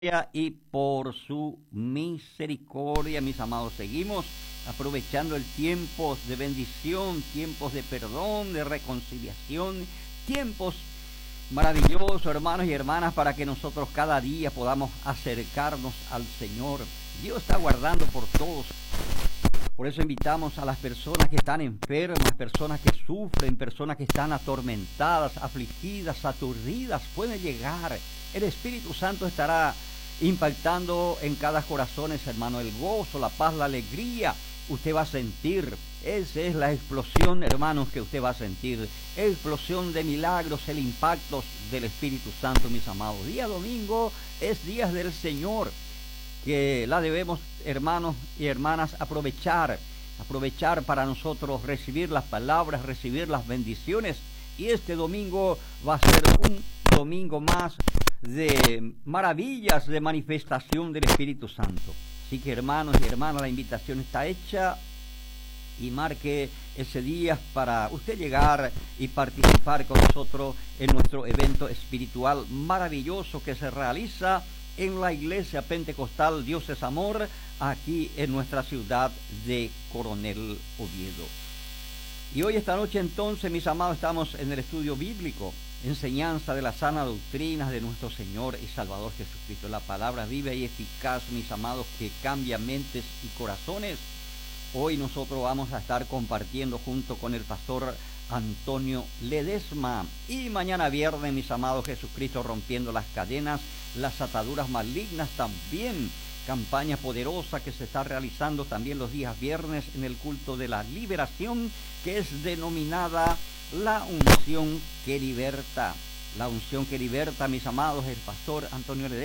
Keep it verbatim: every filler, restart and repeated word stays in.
y por su misericordia, mis amados, seguimos aprovechando el tiempo de bendición, tiempos de perdón, de reconciliación, tiempos maravillosos, hermanos y hermanas, para que nosotros cada día podamos acercarnos al Señor. Dios está guardando por todos. Por eso invitamos a las personas que están enfermas, personas que sufren, personas que están atormentadas, afligidas, aturdidas, pueden llegar. El Espíritu Santo estará impactando en cada corazón, hermano, el gozo, la paz, la alegría. Usted va a sentir, esa es la explosión, hermanos, que usted va a sentir. Explosión de milagros, el impacto del Espíritu Santo, mis amados. Día domingo es día del Señor, que la debemos, hermanos y hermanas, aprovechar, aprovechar para nosotros recibir las palabras, recibir las bendiciones. Y este domingo va a ser un domingo más de maravillas, de manifestación del Espíritu Santo. Así que, hermanos y hermanas, la invitación está hecha y marque ese día para usted llegar y participar con nosotros en nuestro evento espiritual maravilloso que se realiza en la Iglesia Pentecostal Dios es Amor, aquí en nuestra ciudad de Coronel Oviedo. Y hoy, esta noche, entonces, mis amados, estamos en el estudio bíblico, enseñanza de la sana doctrina de nuestro Señor y Salvador Jesucristo. La palabra viva y eficaz, mis amados, que cambia mentes y corazones. Hoy nosotros vamos a estar compartiendo junto con el pastor Antonio Ledesma. Y mañana viernes, mis amados, Jesucristo rompiendo las cadenas, las ataduras malignas, también campaña poderosa que se está realizando también los días viernes en el culto de la liberación, que es denominada la unción que liberta. La unción que liberta, mis amados, el pastor Antonio Ledesma